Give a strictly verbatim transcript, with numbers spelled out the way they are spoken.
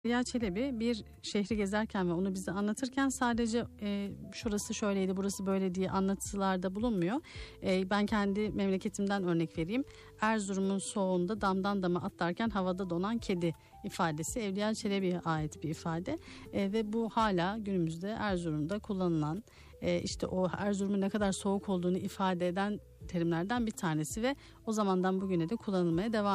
Evliya Çelebi bir şehri gezerken ve onu bize anlatırken sadece e, şurası şöyleydi, burası böyle diye anlatılarda bulunmuyor. E, ben kendi memleketimden örnek vereyim. Erzurum'un soğuğunda damdan dama atlarken havada donan kedi ifadesi Evliya Çelebi'ye ait bir ifade. E, ve bu hala günümüzde Erzurum'da kullanılan, e, işte o Erzurum'un ne kadar soğuk olduğunu ifade eden terimlerden bir tanesi ve o zamandan bugüne de kullanılmaya devam ediyor.